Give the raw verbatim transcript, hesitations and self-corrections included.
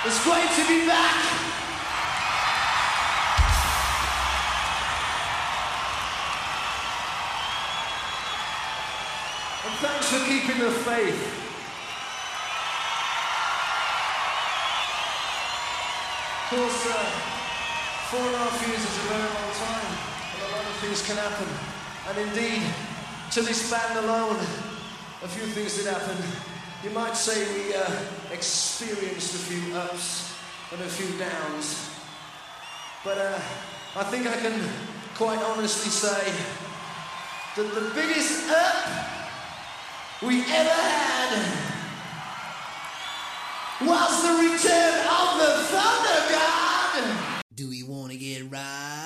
It's great to be back. And thanks for keeping the faith. Of course, uh, four and a half years is a very long time, and a lot of things can happen. And indeed, to this band alone, a few things did happen. You might say we uh, experienced a few ups and a few downs. But uh, I think I can quite honestly say that the biggest up we ever had was the return of the Thunder God. Do we want to get right?